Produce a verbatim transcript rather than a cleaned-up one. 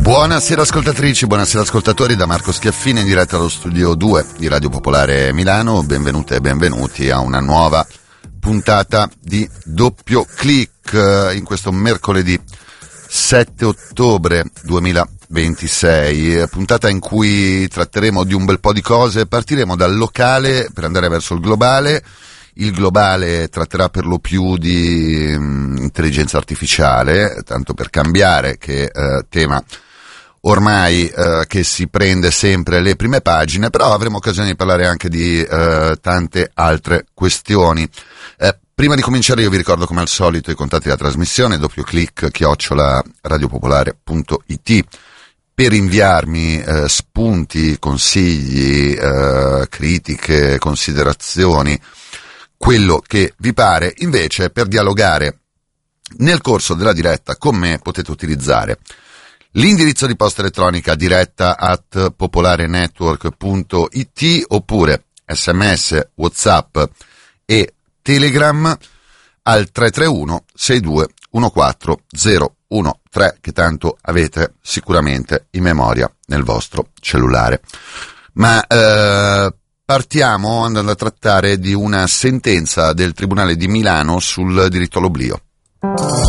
Buonasera ascoltatrici, buonasera ascoltatori, da Marco Schiaffini in diretta allo studio due di Radio Popolare Milano. Benvenute e benvenuti a una nuova puntata di Doppio Click in questo mercoledì sette ottobre duemilaventisei, puntata in cui tratteremo di un bel po' di cose. Partiremo dal locale per andare verso il globale. Il globale tratterà per lo più di um, intelligenza artificiale, tanto per cambiare, che uh, tema ormai uh, che si prende sempre le prime pagine, però avremo occasione di parlare anche di uh, tante altre questioni. Uh, prima di cominciare io vi ricordo come al solito i contatti della trasmissione: doppio click chiocciola radiopopolare punto it per inviarmi uh, spunti, consigli, uh, critiche, considerazioni, quello che vi pare. Invece, per dialogare nel corso della diretta con me potete utilizzare l'indirizzo di posta elettronica diretta at popolarenetwork punto it oppure sms, whatsapp e telegram al tre tre uno sei due uno quattro zero uno tre, che tanto avete sicuramente in memoria nel vostro cellulare. Ma eh, partiamo andando a trattare di una sentenza del Tribunale di Milano sul diritto all'oblio.